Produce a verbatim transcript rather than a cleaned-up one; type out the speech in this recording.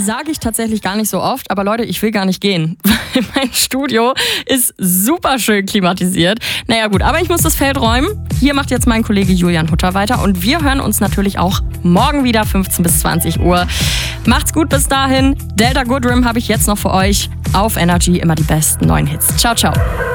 sage ich tatsächlich gar nicht so oft, aber Leute, ich will gar nicht gehen. Mein Studio ist super schön klimatisiert. Naja gut, aber ich muss das Feld räumen. Hier macht jetzt mein Kollege Julian Hutter weiter und wir hören uns natürlich auch morgen wieder fünfzehn bis zwanzig Uhr. Macht's gut bis dahin. Delta Goodrem habe ich jetzt noch für euch. Auf Energy immer die besten neuen Hits. Ciao, ciao.